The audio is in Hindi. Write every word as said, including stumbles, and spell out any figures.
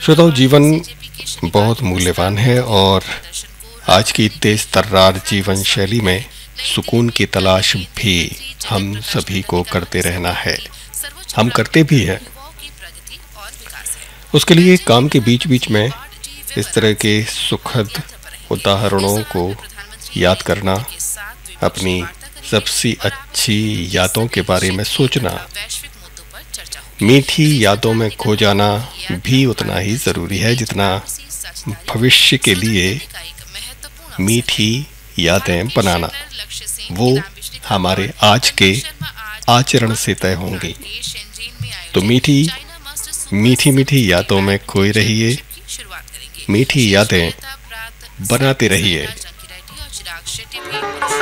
श्रोताओं, जीवन बहुत मूल्यवान है और आज की तेज तर्रार जीवन शैली में सुकून की तलाश भी हम सभी को करते रहना है। हम करते भी हैं। उसके लिए काम के बीच बीच में इस तरह के सुखद उदाहरणों को याद करना, अपनी सबसे अच्छी यादों के बारे में सोचना, मीठी यादों में खो जाना भी उतना ही ज़रूरी है जितना भविष्य के लिए मीठी यादें बनाना। वो हमारे आज के आचरण से तय होंगी। तो मीठी मीठी मीठी यादों में खोए रहिए, मीठी यादें बनाते रहिए।